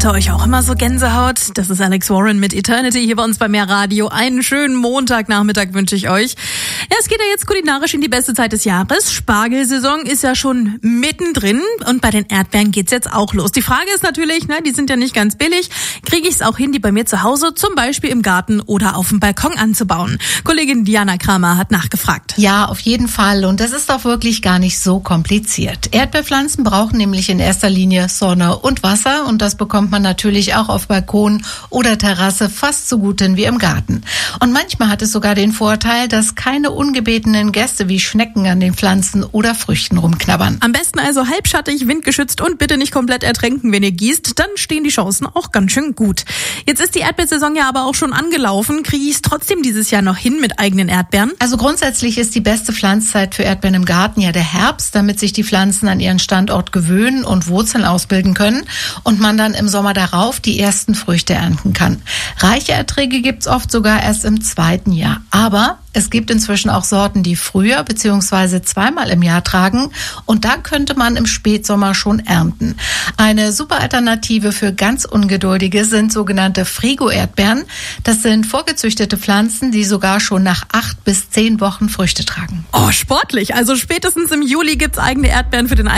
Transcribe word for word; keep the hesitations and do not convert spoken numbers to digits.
Macht euch auch immer so Gänsehaut? Das ist Alex Warren mit Eternity hier bei uns bei Mehr Radio. Einen schönen Montagnachmittag wünsche ich euch. Ja, es geht ja jetzt kulinarisch in die beste Zeit des Jahres. Spargelsaison ist ja schon mittendrin und bei den Erdbeeren geht's jetzt auch los. Die Frage ist natürlich, ne, die sind ja nicht ganz billig. Kriege ich es auch hin, die bei mir zu Hause zum Beispiel im Garten oder auf dem Balkon anzubauen? Kollegin Diana Kramer hat nachgefragt. Ja, auf jeden Fall. Und das ist auch wirklich gar nicht so kompliziert. Erdbeerpflanzen brauchen nämlich in erster Linie Sonne und Wasser und das bekommt man natürlich auch auf Balkon oder Terrasse fast so gut hin wie im Garten. Und manchmal hat es sogar den Vorteil, dass keine ungebetenen Gäste wie Schnecken an den Pflanzen oder Früchten rumknabbern. Am besten also halbschattig, windgeschützt und bitte nicht komplett ertränken, wenn ihr gießt, dann stehen die Chancen auch ganz schön gut. Jetzt ist die Erdbeersaison ja aber auch schon angelaufen. Kriege ich es trotzdem dieses Jahr noch hin mit eigenen Erdbeeren? Also grundsätzlich ist die beste Pflanzzeit für Erdbeeren im Garten ja der Herbst, damit sich die Pflanzen an ihren Standort gewöhnen und Wurzeln ausbilden können und man dann im Sommer darauf die ersten Früchte ernten kann. Reiche Erträge gibt's oft sogar erst im zweiten Jahr. Aber es gibt inzwischen auch Sorten, die früher bzw. zweimal im Jahr tragen und da könnte man im Spätsommer schon ernten. Eine super Alternative für ganz Ungeduldige sind sogenannte Frigo-Erdbeeren. Das sind vorgezüchtete Pflanzen, die sogar schon nach acht bis zehn Wochen Früchte tragen. Oh, sportlich. Also spätestens im Juli gibt's eigene Erdbeeren für den